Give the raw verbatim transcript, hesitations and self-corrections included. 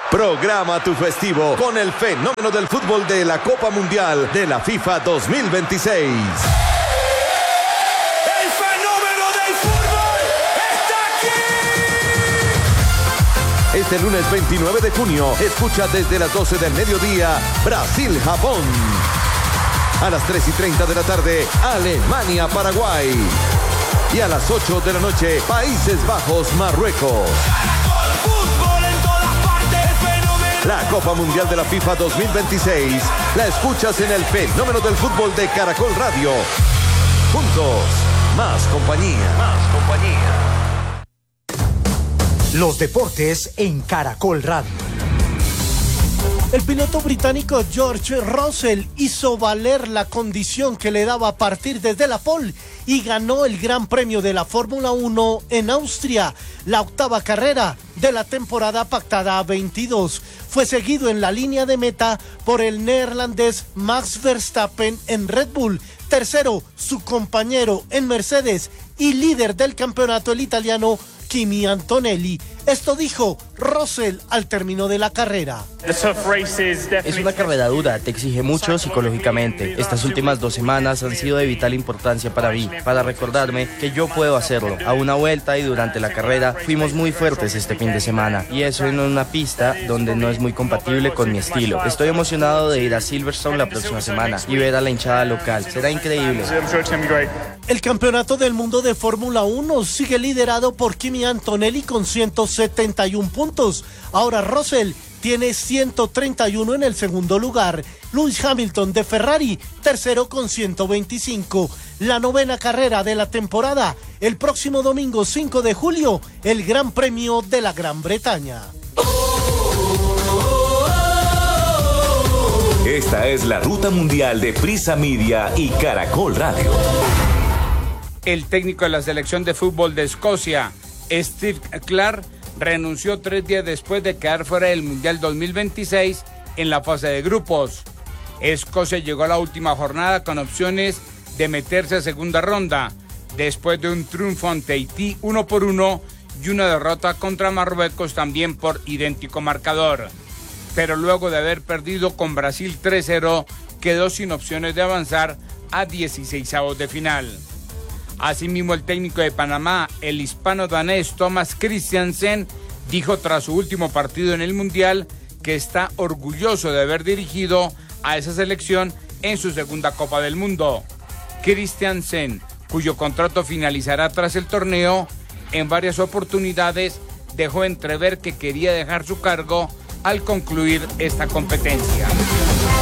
Programa tu festivo con el fenómeno del fútbol de la Copa Mundial de la FIFA dos mil veintiséis. ¡El fenómeno del fútbol está aquí! Este lunes veintinueve de junio, escucha desde las doce del mediodía, Brasil-Japón. A las tres y treinta de la tarde, Alemania-Paraguay. Y a las ocho de la noche, Países Bajos-Marruecos. La Copa Mundial de la FIFA dos mil veintiséis la escuchas en el fenómeno del fútbol de Caracol Radio. Juntos, más compañía. Más compañía. Los deportes en Caracol Radio. El piloto británico George Russell hizo valer la condición que le daba partir desde la pole y ganó el Gran Premio de la Fórmula uno en Austria, la octava carrera de la temporada pactada a veintidós. Fue seguido en la línea de meta por el neerlandés Max Verstappen en Red Bull, tercero su compañero en Mercedes y líder del campeonato el italiano Kimi Antonelli. Esto dijo Russell al término de la carrera. Es una carrera dura, te exige mucho psicológicamente. Estas últimas dos semanas han sido de vital importancia para mí, para recordarme que yo puedo hacerlo. A una vuelta y durante la carrera fuimos muy fuertes este fin de semana, y eso en una pista donde no es muy compatible con mi estilo. Estoy emocionado de ir a Silverstone la próxima semana y ver a la hinchada local. Será increíble. El campeonato del mundo de Fórmula uno sigue liderado por Kimi Antonelli con ciento setenta y uno puntos. Ahora Russell tiene ciento treinta y uno en el segundo lugar. Lewis Hamilton de Ferrari, tercero con ciento veinticinco. La novena carrera de la temporada, el próximo domingo cinco de julio, el Gran Premio de la Gran Bretaña. Esta es la ruta mundial de Prisa Media y Caracol Radio. El técnico de la selección de fútbol de Escocia, Steve Clarke, renunció tres días después de quedar fuera del Mundial dos mil veintiséis en la fase de grupos. Escocia llegó a la última jornada con opciones de meterse a segunda ronda, después de un triunfo ante Haití uno por uno y una derrota contra Marruecos también por idéntico marcador. Pero luego de haber perdido con Brasil tres cero, quedó sin opciones de avanzar a dieciseisavos de final. Asimismo, el técnico de Panamá, el hispano-danés Thomas Christiansen, dijo tras su último partido en el Mundial que está orgulloso de haber dirigido a esa selección en su segunda Copa del Mundo. Christiansen, cuyo contrato finalizará tras el torneo, en varias oportunidades dejó entrever que quería dejar su cargo al concluir esta competencia.